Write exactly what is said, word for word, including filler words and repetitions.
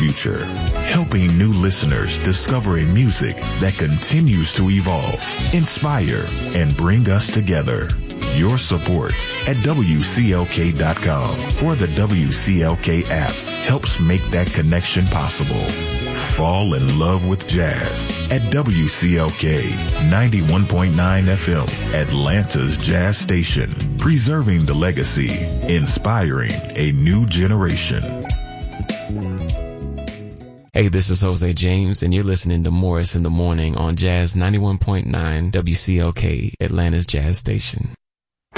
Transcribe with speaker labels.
Speaker 1: future, helping new listeners discover a music that continues to evolve, inspire, and bring us together. Your support at W C L K dot com or the W C L K app helps make that connection possible. Fall in love with jazz at W C L K ninety-one point nine F M, Atlanta's jazz station, preserving the legacy, inspiring a new generation.
Speaker 2: Hey, this is Jose James, and you're listening to Morris in the Morning on Jazz ninety-one point nine W C L K, Atlanta's jazz station.